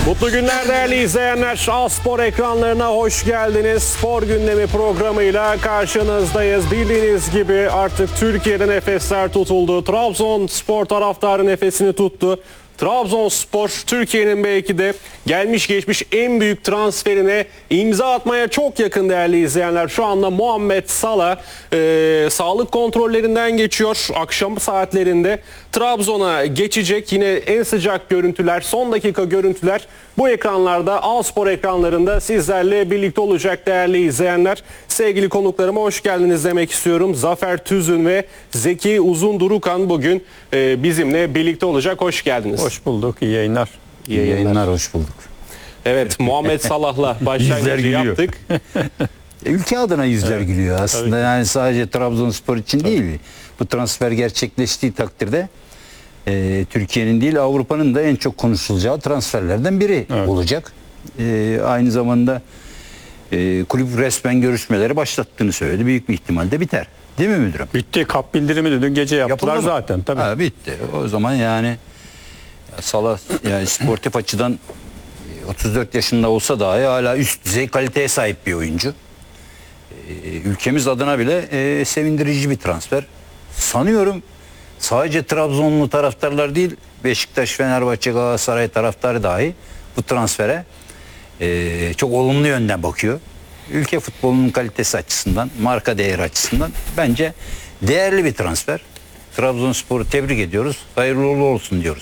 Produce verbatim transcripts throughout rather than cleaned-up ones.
Mutlu günler değerli izleyenler. A-Spor ekranlarına hoş geldiniz. Spor gündemi programıyla karşınızdayız. Bildiğiniz gibi artık Türkiye'de nefesler tutuldu. Trabzonspor taraftarı nefesini tuttu. Trabzonspor Türkiye'nin belki de gelmiş geçmiş en büyük transferine imza atmaya çok yakın değerli izleyenler. Şu anda Muhammed Salah e, sağlık kontrollerinden geçiyor. Akşam saatlerinde Trabzon'a geçecek. Yine en sıcak görüntüler, son dakika görüntüler bu ekranlarda, A-Spor ekranlarında sizlerle birlikte olacak değerli izleyenler. Sevgili konuklarıma hoş geldiniz demek istiyorum. Zafer Tüzün ve Zeki Uzundurukan bugün e, bizimle birlikte olacak. Hoş geldiniz. Hoş bulduk. İyi yayınlar. İyi yayınlar. İyi yayınlar, hoş bulduk. Evet, Muhammed Salah'la başlangıcı yaptık. E, Ülke adına yüzler gülüyor aslında. Yani sadece Trabzonspor için değil. Bu transfer gerçekleştiği takdirde e, Türkiye'nin değil Avrupa'nın da en çok konuşulacağı transferlerden biri Evet. olacak. E, aynı zamanda e, kulüp resmen görüşmeleri başlattığını söyledi. Büyük bir ihtimalle biter. Değil mi müdürüm? Bitti. Kap bildirimi dün gece yaptılar Yapıldı mı? zaten. Tabii. Ha, bitti. O zaman yani ya Salah yani sportif açıdan otuz dört yaşında olsa dahi hala üst düzey kaliteye sahip bir oyuncu. Ee, ülkemiz adına bile e, sevindirici bir transfer. Sanıyorum sadece Trabzonlu taraftarlar değil, Beşiktaş, Fenerbahçe, Galatasaray taraftarı dahi bu transfere e, çok olumlu yönden bakıyor. Ülke futbolunun kalitesi açısından, marka değeri açısından bence değerli bir transfer. Trabzonspor'u tebrik ediyoruz. Hayırlı uğurlu olsun diyoruz.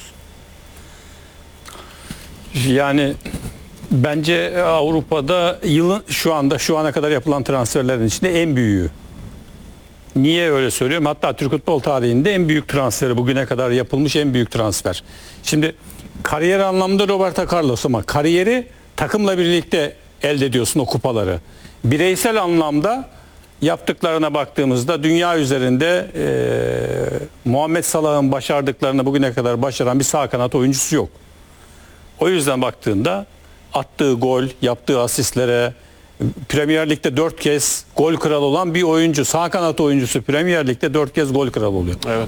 Yani bence Avrupa'da yılın şu anda şu ana kadar yapılan transferlerin içinde en büyüğü. Niye öyle söylüyorum? Hatta Türk futbol tarihinde en büyük transferi, bugüne kadar yapılmış en büyük transfer. Şimdi kariyer anlamında Roberto Carlos, ama kariyeri takımla birlikte elde ediyorsun o kupaları. Bireysel anlamda yaptıklarına baktığımızda dünya üzerinde e, Muhammed Salah'ın başardıklarını bugüne kadar başaran bir sağ kanat oyuncusu yok. O yüzden baktığında attığı gol, yaptığı asistlere, Premier Lig'de dört kez gol kralı olan bir oyuncu, sağ kanat oyuncusu Premier Lig'de dört kez gol kralı oluyor. Evet.